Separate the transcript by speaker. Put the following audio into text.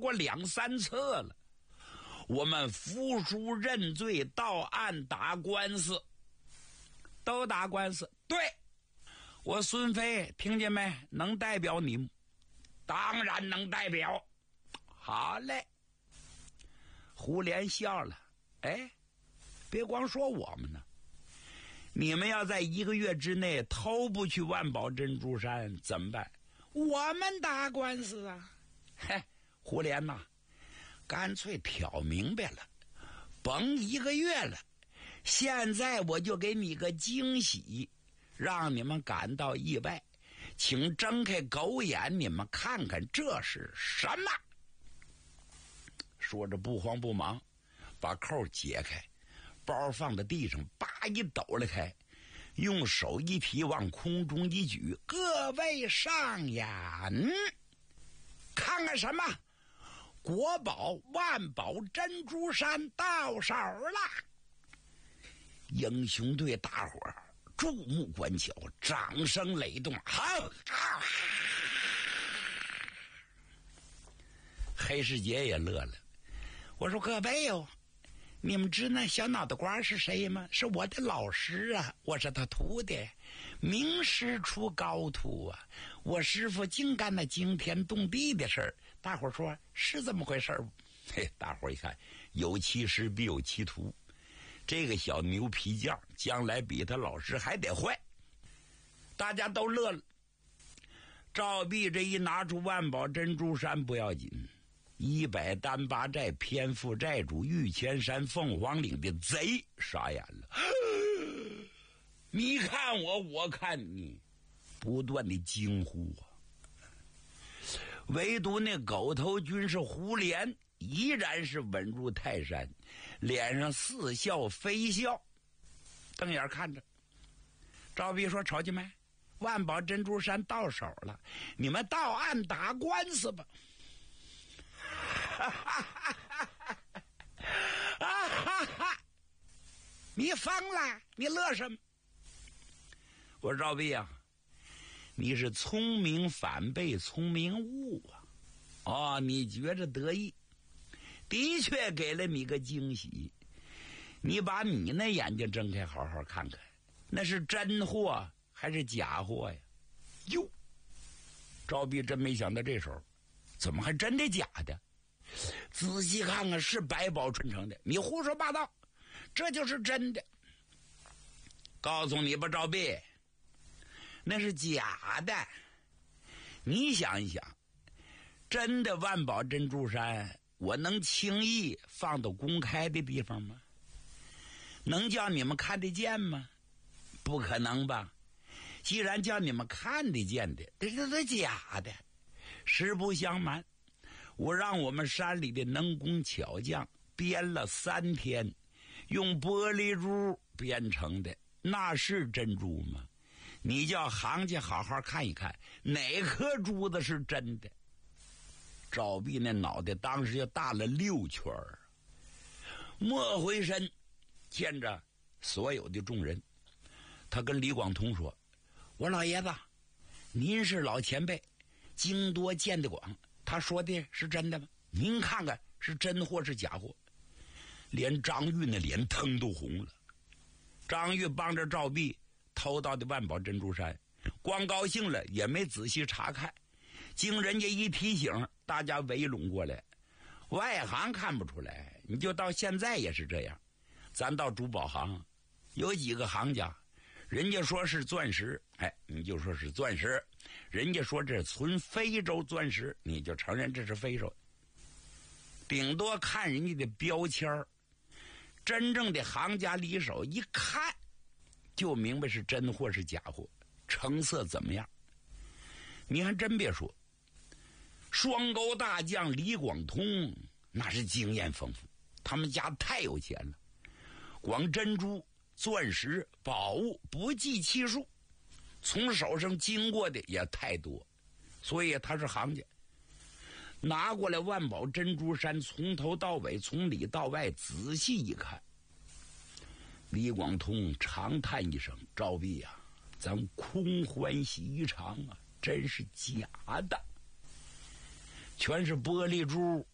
Speaker 1: 过2、3次了。我们服输认罪，到案打官司，都打官司。对，我孙飞，听见没？能代表你吗？当然能代表。好嘞。胡连笑了，哎，别光说我们呢，你们要在1个月之内偷不去万宝珍珠山怎么办？我们打官司啊。嘿，胡连呐，干脆挑明白了，甭1个月了，现在我就给你个惊喜，让你们感到意外，请睁开狗眼，你们看看这是什么。说着不慌不忙把扣解开，包放在地上，叭一抖了开，用手一提，往空中一举，各位上眼，看看什么？国宝万宝珍珠山到手了。英雄队大伙儿注目观瞧，掌声雷动。好，黑世杰也乐了。我说各位哦，你们知那小脑袋瓜是谁吗？是我的老师啊，我是他徒弟，名师出高徒啊，我师傅净干那惊天动地的事儿。大伙儿说是这么回事儿？嘿，大伙儿一看，有其师必有其徒，这个小牛皮匠将来比他老师还得坏。大家都乐了。赵壁这一拿出万宝珍珠山不要紧，100单八寨偏负寨主玉泉山凤凰岭的贼傻眼了。你看我，我看你，不断的惊呼啊。唯独那狗头军是胡连依然是稳如泰山，脸上似笑非笑，瞪眼看着。赵壁说：瞅见没？万宝珍珠山到手了，你们到案打官司吧。你疯了？你乐什么？我说赵壁啊，你是聪明反被聪明误啊！哦，你觉着得意，的确给了你个惊喜。你把你那眼睛睁开，好好看看，那是真货还是假货呀？哟，赵壁真没想到这时候，怎么还真的假的？仔细看看，是百宝纯成的。你胡说八道，这就是真的。告诉你吧，赵壁，那是假的。你想一想，真的万宝珍珠山，我能轻易放到公开的地方吗？能叫你们看得见吗？不可能吧。既然叫你们看得见的，这是假的。实不相瞒，我让我们山里的能工巧匠编了3天，用玻璃珠编成的，那是珍珠吗？你叫行家好好看一看，哪颗珠子是真的？赵壁那脑袋当时就大了6圈儿，莫回身见着所有的众人，他跟李广通说：我老爷子，您是老前辈，经多见得广，他说的是真的吗？您看看是真货是假货。连张玉那脸腾都红了。张玉帮着赵壁偷到的万宝珍珠山，光高兴了也没仔细查看，经人家一提醒，大家围拢过来。外行看不出来，你就到现在也是这样。咱到珠宝行，有几个行家，人家说是钻石，哎，你就说是钻石；人家说这是纯非洲钻石，你就承认这是非洲。顶多看人家的标签儿，真正的行家里手一看就明白是真货是假货，成色怎么样。你还真别说，双钩大将李广通那是经验丰富，他们家太有钱了，光珍珠钻石宝物不计其数，从手上经过的也太多，所以他是行家。拿过来万宝珍珠山，从头到尾，从里到外仔细一看，李广通长叹一声：赵壁啊，咱空欢喜一场啊，真是假的，全是玻璃珠